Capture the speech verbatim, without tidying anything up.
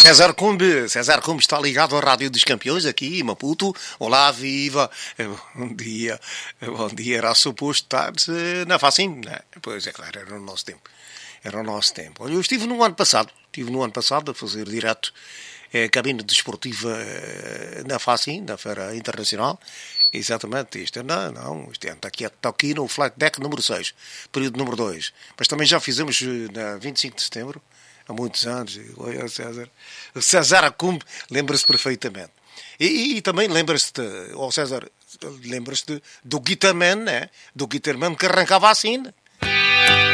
César Cumbe, César Cumbe está ligado à Rádio dos Campeões aqui em Maputo. Olá, viva! Bom dia, bom dia. Era suposto estar na Facim, né? Pois é, claro, era o nosso tempo. Era o nosso tempo. Olha, eu estive no ano passado, estive no ano passado a fazer direto a cabine desportiva na Facim, na Feira Internacional. Exatamente, isto não, não, isto está aqui, está aqui no Flight Deck número seis, período número dois. Mas também já fizemos na vinte e cinco de setembro, há muitos anos, o César, o César Acumbe lembra-se perfeitamente. E, e, e também lembra-se, ó César, lembra-se do Guitarman, né? Do Guitarman que arrancava assim,